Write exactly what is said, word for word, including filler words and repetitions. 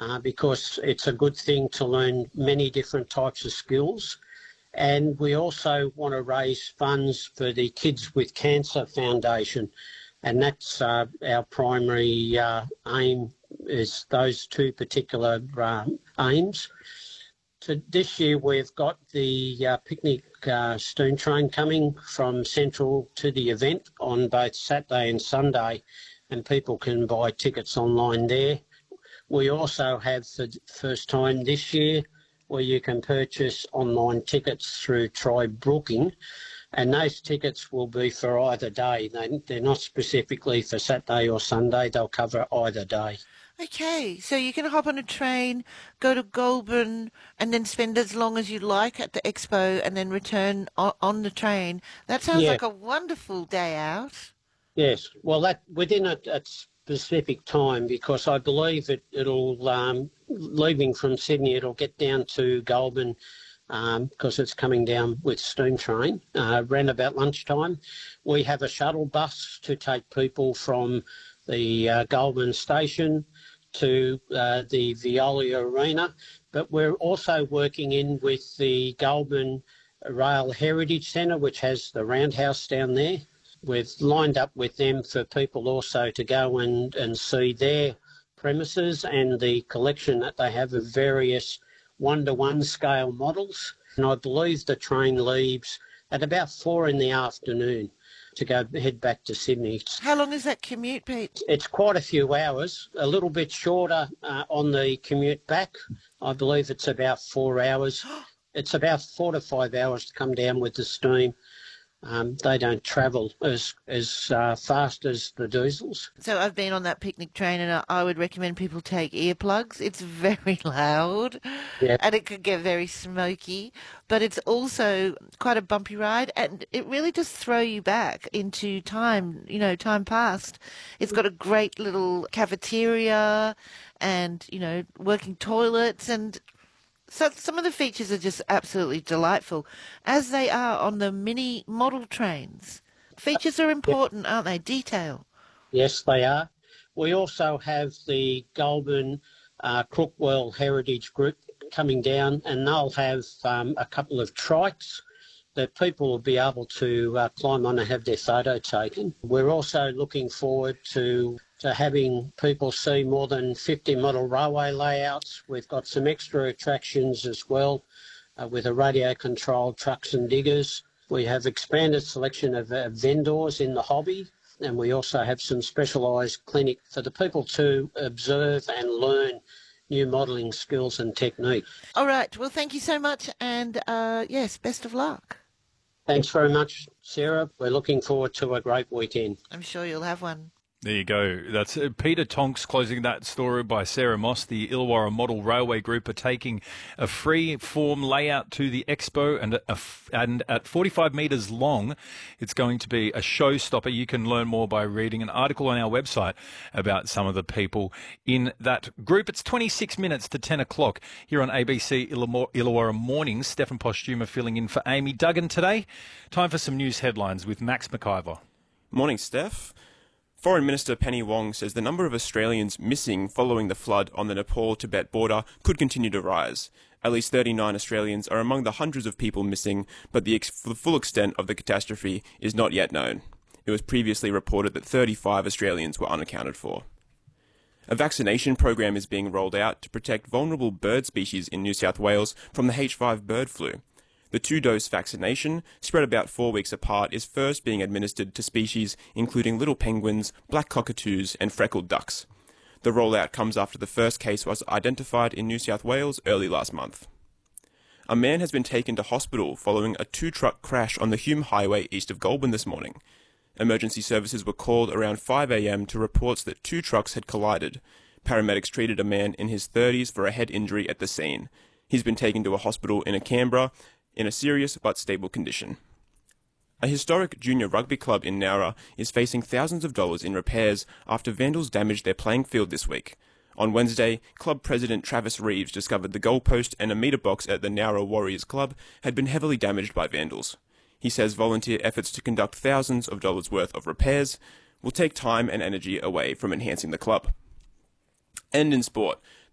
uh, because it's a good thing to learn many different types of skills. And we also want to raise funds for the Kids with Cancer Foundation, and that's uh, our primary uh, aim, is those two particular uh, aims. So this year we've got the uh, picnic uh, steam train coming from Central to the event on both Saturday and Sunday, and people can buy tickets online there. We also have, for the first time this year, where you can purchase online tickets through Try Booking, and those tickets will be for either day. They, they're not specifically for Saturday or Sunday, they'll cover either day. Okay, so you can hop on a train, go to Goulburn, and then spend as long as you like at the expo and then return on, on the train. That sounds Yeah. like a wonderful day out. Yes, well, that within a, a specific time, because I believe it, it'll, um, leaving from Sydney, it'll get down to Goulburn, because um, it's coming down with steam train, uh, around about lunchtime. We have a shuttle bus to take people from the uh, Goulburn station to uh, the Veolia Arena, but we're also working in with the Goulburn Rail Heritage Centre, which has the roundhouse down there. We've lined up with them for people also to go and, and see their premises and the collection that they have of various one-to-one scale models. And I believe the train leaves at about four in the afternoon to go head back to Sydney. How long is that commute, Pete? It's quite a few hours, a little bit shorter uh, on the commute back. I believe it's about four hours. It's about four to five hours to come down with the steam. Um, they don't travel as as uh, fast as the diesels. So I've been on that picnic train, and I, I would recommend people take earplugs. It's very loud, Yeah. and it could get very smoky, but it's also quite a bumpy ride, and it really does throw you back into time, you know, time past. It's got a great little cafeteria and, you know, working toilets, and so some of the features are just absolutely delightful, as they are on the mini model trains. Features are important, aren't they? Detail. Yes, they are. We also have the Goulburn uh, Crookwell Heritage Group coming down, and they'll have um, a couple of trikes that people will be able to uh, climb on and have their photo taken. We're also looking forward to to having people see more than fifty model railway layouts. We've got some extra attractions as well uh, with a radio-controlled trucks and diggers. We have expanded selection of uh, vendors in the hobby, and we also have some specialised clinic for the people to observe and learn new modelling skills and technique. All right. Well, thank you so much, and uh, yes, best of luck. Thanks very much, Sarah. We're looking forward to a great weekend. I'm sure you'll have one. There you go. That's uh, Peter Tonks closing that story by Sarah Moss. The Illawarra Model Railway Group are taking a free form layout to the expo, and, a, and at forty-five metres long, it's going to be a showstopper. You can learn more by reading an article on our website about some of the people in that group. It's twenty-six minutes to ten o'clock here on A B C Illawarra Mornings. Stefan Postuma filling in for Amy Duggan today. Time for some news headlines with Max McIver. Morning, Steph. Foreign Minister Penny Wong says the number of Australians missing following the flood on the Nepal-Tibet border could continue to rise. At least thirty-nine Australians are among the hundreds of people missing, but the, ex- the full extent of the catastrophe is not yet known. It was previously reported that thirty-five Australians were unaccounted for. A vaccination program is being rolled out to protect vulnerable bird species in New South Wales from the H five bird flu. The two-dose vaccination, spread about four weeks apart, is first being administered to species including little penguins, black cockatoos and freckled ducks. The rollout comes after the first case was identified in New South Wales early last month. A man has been taken to hospital following a two-truck crash on the Hume Highway east of Goulburn this morning. Emergency services were called around five a m to reports that two trucks had collided. Paramedics treated a man in his thirties for a head injury at the scene. He's been taken to a hospital in Canberra in a serious but stable condition. A historic junior rugby club in Nowra is facing thousands of dollars in repairs after vandals damaged their playing field this week. On Wednesday, club president Travis Reeves discovered the goalpost and a metre box at the Nowra Warriors Club had been heavily damaged by vandals. He says volunteer efforts to conduct thousands of dollars worth of repairs will take time and energy away from enhancing the club. And in sport,